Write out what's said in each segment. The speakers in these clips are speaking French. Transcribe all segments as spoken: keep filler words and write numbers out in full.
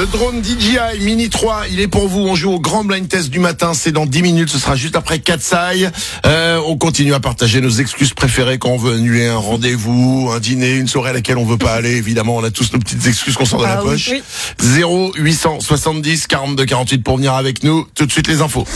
Le drone D J I Mini trois, il est pour vous. On joue au grand blind test du matin. C'est dans dix minutes. Ce sera juste après Katsai. Euh, on continue à partager nos excuses préférées quand on veut annuler un rendez-vous, un dîner, une soirée à laquelle on veut pas aller. Évidemment, on a tous nos petites excuses qu'on sort de la ah, poche. Oui, oui. zéro huit cent soixante-dix quarante-deux quarante-huit pour venir avec nous. Tout de suite les infos.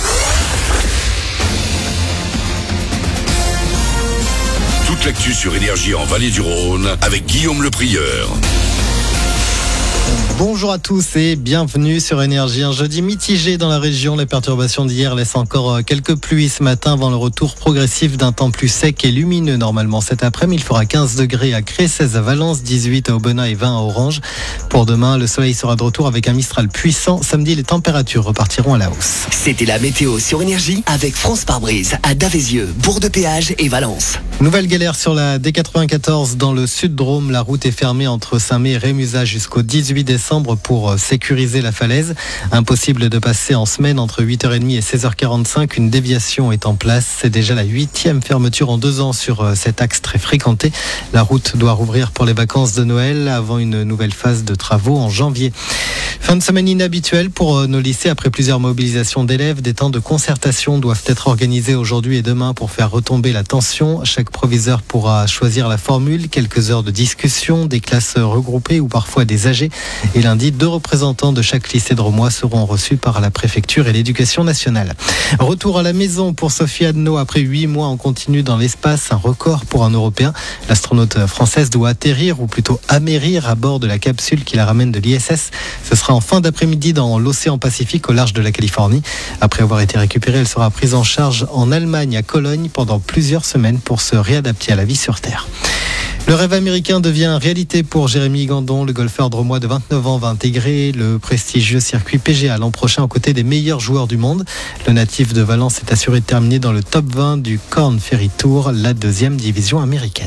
Toute l'actu sur Énergie en Vallée du Rhône avec Guillaume Le Prieur. Bonjour à tous et bienvenue sur Énergie. Un jeudi mitigé dans la région. Les perturbations d'hier laissent encore quelques pluies ce matin avant le retour progressif d'un temps plus sec et lumineux. Normalement cet après-midi, il fera quinze degrés à Cré, seize à Valence, dix-huit à Aubenas et vingt à Orange. Pour demain, le soleil sera de retour avec un Mistral puissant. Samedi, les températures repartiront à la hausse. C'était la météo sur Énergie avec France Pare-Brise à Davézieux, Bourg-de-Péage et Valence. Nouvelle galère sur la D quatre-vingt-quatorze dans le Sud-Drôme. La route est fermée entre Saint-Mé et Rémusat jusqu'au dix-huit décembre pour sécuriser la falaise. Impossible de passer en semaine entre huit heures trente et seize heures quarante-cinq. Une déviation est en place. C'est déjà la huitième fermeture en deux ans sur cet axe très fréquenté. La route doit rouvrir pour les vacances de Noël avant une nouvelle phase de travaux en janvier. Fin de semaine inhabituelle pour nos lycées. Après plusieurs mobilisations d'élèves, des temps de concertation doivent être organisés aujourd'hui et demain pour faire retomber la tension. Chaque proviseur pourra choisir la formule, quelques heures de discussion, des classes regroupées ou parfois des A G. Et lundi, deux représentants de chaque lycée drômois seront reçus par la préfecture et l'éducation nationale. Retour à la maison pour Sophie Adno après huit mois en continu dans l'espace, un record pour un Européen. L'astronaute française doit atterrir ou plutôt amérir à bord de la capsule qui la ramène de l'I S S. Ce sera en fin d'après-midi dans l'océan Pacifique au large de la Californie. Après avoir été récupérée, elle sera prise en charge en Allemagne à Cologne pendant plusieurs semaines pour se réadapter à la vie sur Terre. Le rêve américain devient réalité pour Jérémy Gandon. Le golfeur drômois de vingt-neuf ans va intégrer le prestigieux circuit P G A l'an prochain aux côtés des meilleurs joueurs du monde. Le natif de Valence est assuré de terminer dans le top vingt du Korn Ferry Tour, la deuxième division américaine.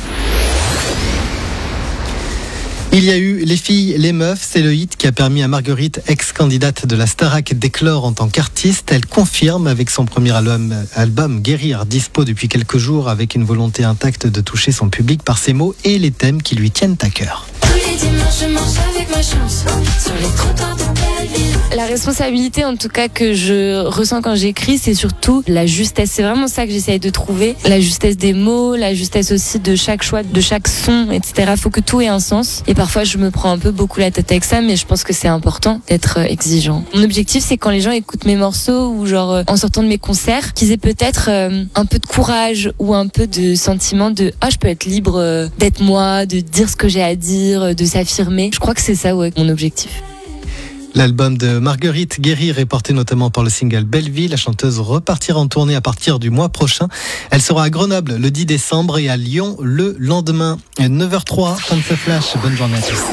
Il y a eu Les filles, les meufs, c'est le hit qui a permis à Marguerite, ex-candidate de la Starac, d'éclore en tant qu'artiste. Elle confirme avec son premier album, album Guérir, dispo depuis quelques jours, avec une volonté intacte de toucher son public par ses mots et les thèmes qui lui tiennent à cœur. Tous les dimanches, je marche avec ma chance sur les trottoirs de Belleville. La responsabilité, en tout cas, que je ressens quand j'écris, c'est surtout la justesse. C'est vraiment ça que j'essaye de trouver. La justesse des mots, la justesse aussi de chaque choix, de chaque son, et cetera. Faut que tout ait un sens. Et parfois, je me prends un peu beaucoup la tête avec ça, mais je pense que c'est important d'être exigeant. Mon objectif, c'est quand les gens écoutent mes morceaux ou genre en sortant de mes concerts, qu'ils aient peut-être euh, un peu de courage ou un peu de sentiment de « Ah, je peux être libre euh, d'être moi, de dire ce que j'ai à dire, de s'affirmer ». Je crois que c'est ça, ouais, mon objectif. L'album de Marguerite Guérir est porté notamment par le single Belleville. La chanteuse repartira en tournée à partir du mois prochain. Elle sera à Grenoble le dix décembre et à Lyon le lendemain. neuf heures zéro trois, fin de ce flash. Bonne journée à tous.